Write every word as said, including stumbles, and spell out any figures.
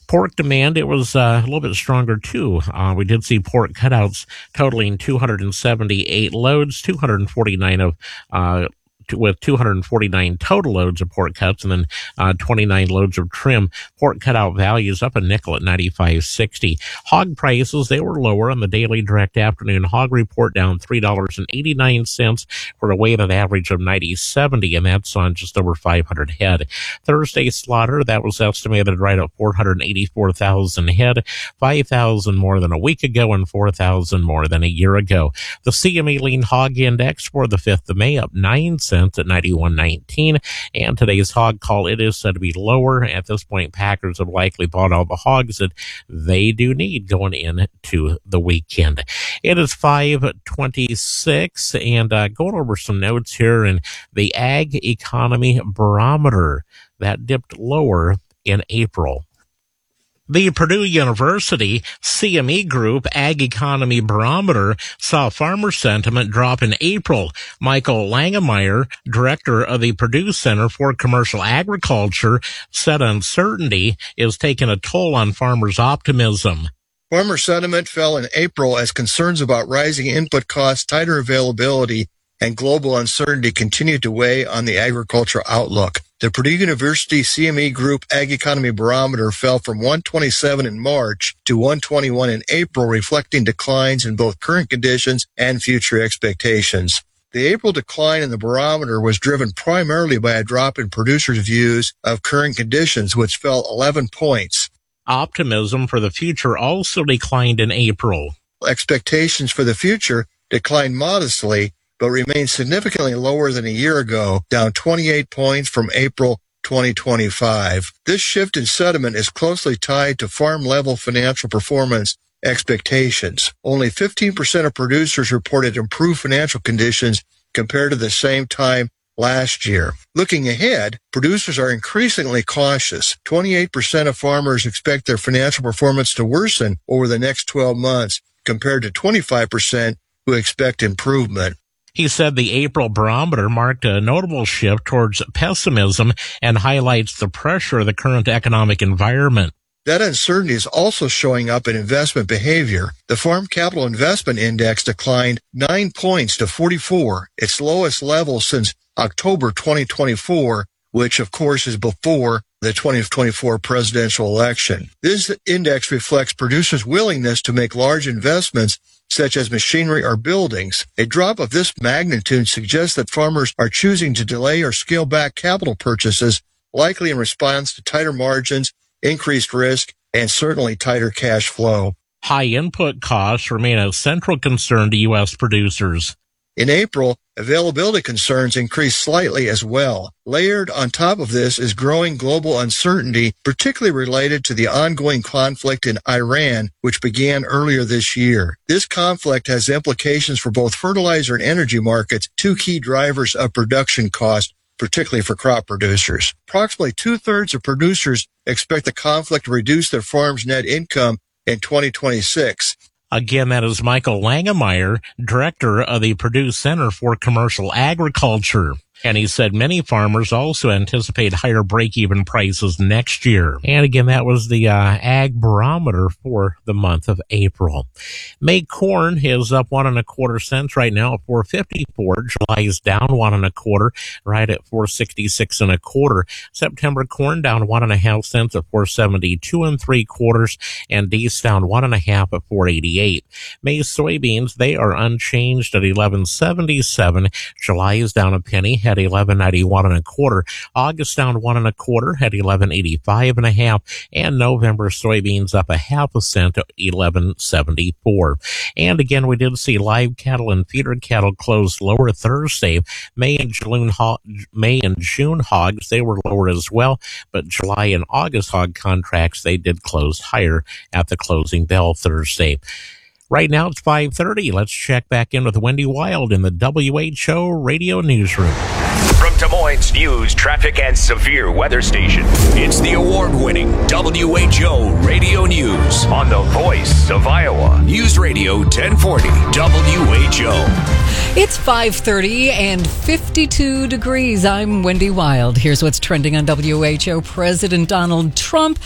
Pork demand, it was uh, a little bit stronger too. Uh, we did see pork cutouts totaling two hundred seventy-eight loads, two hundred forty-nine of uh, with two hundred forty-nine total loads of pork cuts, and then uh, twenty-nine loads of trim. Pork cutout values up a nickel at ninety-five sixty. Hog prices, they were lower on the daily direct afternoon hog report, down three dollars and eighty-nine cents for a weighted average of ninety seventy, and that's on just over five hundred head. Thursday slaughter, that was estimated right at four hundred eighty-four thousand head, five thousand more than a week ago and four thousand more than a year ago. The C M E Lean Hog Index for the fifth of May up nine cents at ninety-one nineteen, and today's hog call, it is said to be lower. At this point, packers have likely bought all the hogs that they do need going into the weekend. It is five twenty-six, and uh, going over some notes here, and the Ag Economy Barometer, that dipped lower in April. The Purdue University C M E Group Ag Economy Barometer saw farmer sentiment drop in April. Michael Langemeyer, director of the Purdue Center for Commercial Agriculture, said uncertainty is taking a toll on farmers' optimism. Farmer sentiment fell in April as concerns about rising input costs, tighter availability, and global uncertainty continued to weigh on the agricultural outlook. The Purdue University C M E Group Ag Economy Barometer fell from one twenty-seven in March to one twenty-one in April, reflecting declines in both current conditions and future expectations. The April decline in the barometer was driven primarily by a drop in producers' views of current conditions, which fell eleven points. Optimism for the future also declined in April. Expectations for the future declined modestly, but remained significantly lower than a year ago, down twenty-eight points from April twenty twenty-five. This shift in sentiment is closely tied to farm-level financial performance expectations. Only fifteen percent of producers reported improved financial conditions compared to the same time last year. Looking ahead, producers are increasingly cautious. twenty-eight percent of farmers expect their financial performance to worsen over the next twelve months, compared to twenty-five percent who expect improvement. He said the April barometer marked a notable shift towards pessimism and highlights the pressure of the current economic environment. That uncertainty is also showing up in investment behavior. The Farm Capital Investment Index declined nine points to forty-four, its lowest level since October twenty twenty-four, which of course is before the twenty twenty-four presidential election. This index reflects producers' willingness to make large investments such as machinery or buildings. A drop of this magnitude suggests that farmers are choosing to delay or scale back capital purchases, likely in response to tighter margins, increased risk, and certainly tighter cash flow. High input costs remain a central concern to U S producers. In April, availability concerns increased slightly as well. Layered on top of this is growing global uncertainty, particularly related to the ongoing conflict in Iran, which began earlier this year. This conflict has implications for both fertilizer and energy markets, two key drivers of production cost, particularly for crop producers. Approximately two-thirds of producers expect the conflict to reduce their farm's net income in twenty twenty-six. Again, that is Michael Langemeyer, director of the Purdue Center for Commercial Agriculture. And he said many farmers also anticipate higher break-even prices next year. And again, that was the uh, Ag Barometer for the month of April. May corn is up one and a quarter cents right now at four fifty-four. July is down one and a quarter, right at four sixty-six and a quarter. September corn down one and a half cents at four seventy-two and three quarters, and D's down one and a half at four eighty-eight. May soybeans, they are unchanged at eleven seventy-seven. July is down a penny at eleven ninety-one and a quarter. August down one and a quarter at eleven eighty-five and a half, and November soybeans up a half a cent at eleven seventy-four. And again, we did see live cattle and feeder cattle close lower Thursday. May and June ho- May and June hogs, they were lower as well, but July and August hog contracts, they did close higher at the closing bell Thursday. Right now it's five thirty. Let's check back in with Wendy Wild in the W H O Radio Newsroom. From Des Moines News, traffic, and severe weather station, it's the award-winning W H O Radio News on the voice of Iowa. News Radio ten forty W H O. It's five thirty and fifty-two degrees. I'm Wendy Wild. Here's what's trending on W H O. President Donald Trump